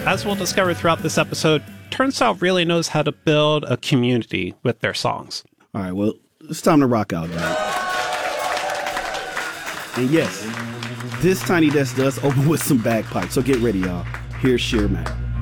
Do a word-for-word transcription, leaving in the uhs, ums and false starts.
As we'll discover throughout this episode, Turnstile really knows how to build a community with their songs. All right, well, it's time to rock out, Doc. And yes, this Tiny Desk does open with some bagpipes, so get ready, y'all. Here's Sheer Mac.